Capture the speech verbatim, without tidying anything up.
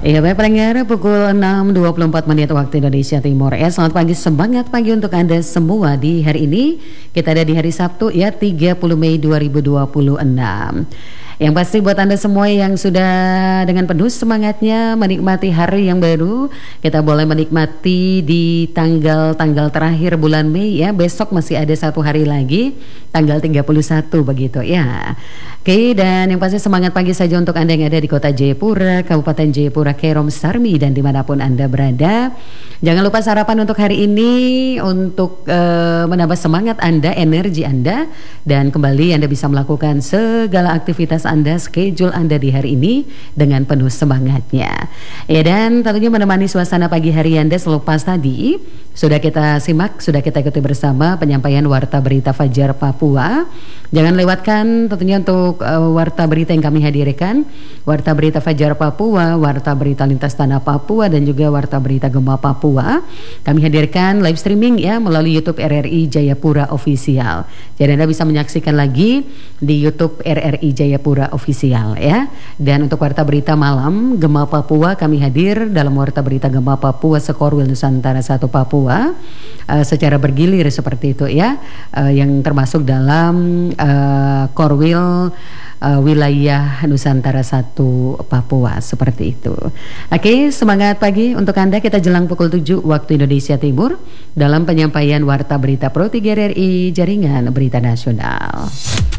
Iya, baik pendengar, pukul enam dua puluh empat menit waktu Indonesia Timur. Ya, selamat pagi, semangat pagi untuk Anda semua di hari ini. Kita ada di hari Sabtu ya, tiga puluh Mei dua ribu dua puluh enam. Yang pasti buat Anda semua yang sudah dengan penuh semangatnya menikmati hari yang baru, kita boleh menikmati di tanggal-tanggal terakhir bulan Mei ya. Besok masih ada satu hari lagi, tanggal tiga puluh satu begitu ya. Oke, dan yang pasti semangat pagi saja untuk Anda yang ada di kota Jayapura, Kabupaten Jayapura, Kerom, Sarmi, dan dimanapun Anda berada. Jangan lupa sarapan untuk hari ini untuk uh, menambah semangat Anda, energi Anda, dan kembali Anda bisa melakukan segala aktivitas Anda, schedule Anda di hari ini dengan penuh semangatnya. Ya, dan tentunya menemani suasana pagi hari Anda selepas tadi sudah kita simak, sudah kita ikuti bersama penyampaian Warta Berita Fajar Papua. Jangan lewatkan tentunya untuk uh, Warta Berita yang kami hadirkan, Warta Berita Fajar Papua, Warta Berita Lintas Tanah Papua, dan juga Warta Berita Gema Papua. Kami hadirkan live streaming ya melalui YouTube R R I Jayapura Official. Jadi Anda bisa menyaksikan lagi di YouTube R R I Jayapura Official ya. Dan untuk Warta Berita Malam Gema Papua, kami hadir dalam Warta Berita Gema Papua Sekorwil Nusantara satu Papua uh, secara bergilir seperti itu ya, uh, yang termasuk dalam uh, Korwil uh, wilayah Nusantara satu Papua seperti itu. Oke, semangat pagi untuk Anda. Kita jelang pukul tujuh waktu Indonesia Timur dalam penyampaian Warta Berita Pro tiga R R I Jaringan Berita Nasional.